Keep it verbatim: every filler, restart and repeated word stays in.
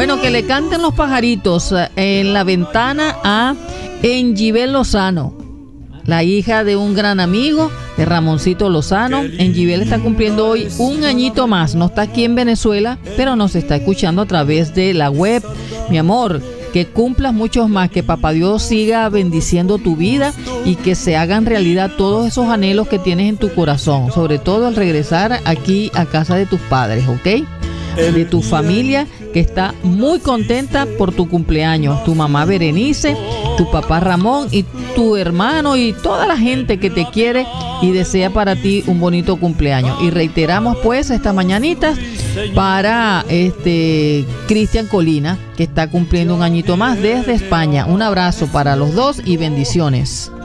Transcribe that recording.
Bueno, que le canten los pajaritos en la ventana a Engibel Lozano, la hija de un gran amigo de Ramoncito Lozano. Engibel está cumpliendo hoy un añito más. No está aquí en Venezuela, pero nos está escuchando a través de la web. Mi amor, que cumplas muchos más, que Papá Dios siga bendiciendo tu vida y que se hagan realidad todos esos anhelos que tienes en tu corazón, sobre todo al regresar aquí a casa de tus padres, ¿ok? De tu familia, que está muy contenta por tu cumpleaños, tu mamá Berenice, tu papá Ramón y tu hermano y toda la gente que te quiere y desea para ti un bonito cumpleaños. Y reiteramos pues estas mañanitas para este Cristian Colina, que está cumpliendo un añito más desde España. Un abrazo para los dos y bendiciones.